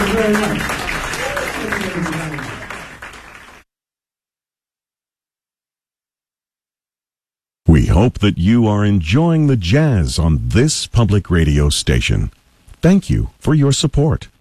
you very much. We hope that you are enjoying the jazz on this public radio station. Thank you for your support.